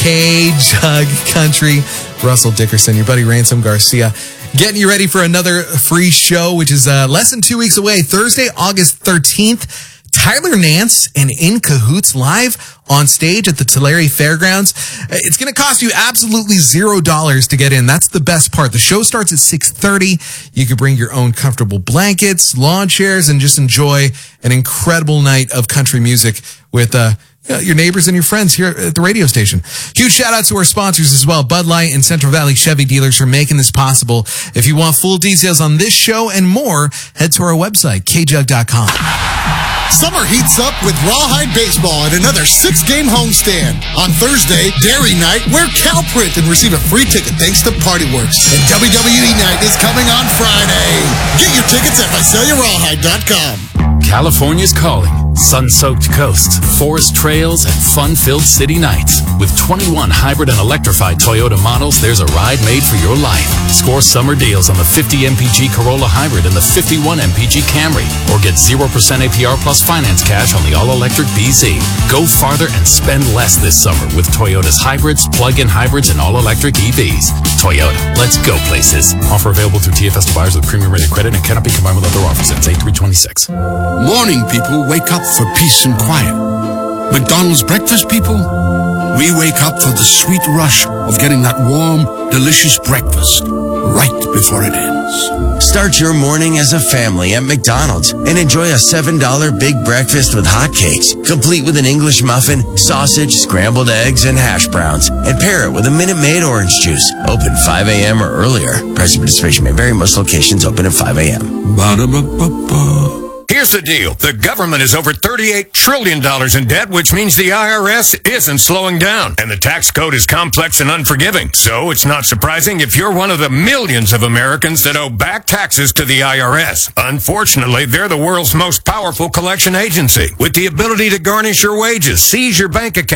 K-Jug Country. Russell Dickerson, your buddy Ransom Garcia, getting you ready for another free show, which is less than 2 weeks away. Thursday, August 13th. Tyler Nance and In Cahoots live on stage at the Tulare Fairgrounds. It's going to cost you absolutely $0 to get in. That's the best part. The show starts at 6:30. You can bring your own comfortable blankets, lawn chairs, and just enjoy an incredible night of country music with your neighbors and your friends here at the radio station. Huge shout out to our sponsors as well. Bud Light and Central Valley Chevy dealers are making this possible. If you want full details on this show and more, head to our website, kjug.com. Summer heats up with Rawhide Baseball at another 6-game homestand. On Thursday, Dairy Night, wear Calprint and receive a free ticket thanks to PartyWorks. And WWE Night is coming on Friday. Get your tickets at MyCellulaRawhide.com. California's calling. Sun-soaked coasts, forest trails, and fun-filled city nights. With 21 hybrid and electrified Toyota models, there's a ride made for your life. Score summer deals on the 50 MPG Corolla Hybrid and the 51 MPG Camry. Or get 0% APR plus finance cash on the all-electric BZ. Go farther and spend less this summer with Toyota's hybrids, plug-in hybrids, and all-electric EVs. Toyota, let's go places. Offer available through TFS to buyers with premium rated credit and cannot be combined with other offers. Ends 8/3/26. Morning people wake up for peace and quiet. McDonald's breakfast people, we wake up for the sweet rush of getting that warm, delicious breakfast right before it ends. Start your morning as a family at McDonald's and enjoy a $7 big breakfast with hotcakes, complete with an English muffin, sausage, scrambled eggs, and hash browns. And pair it with a Minute Maid orange juice. Open 5 a.m. or earlier. Price and participation may vary. Most locations open at 5 a.m. Ba-da-ba-ba-ba. Here's the deal. The government is over $38 trillion in debt, which means the IRS isn't slowing down. And the tax code is complex and unforgiving. So it's not surprising if you're one of the millions of Americans that owe back taxes to the IRS. Unfortunately, they're the world's most powerful collection agency, with the ability to garnish your wages, seize your bank account,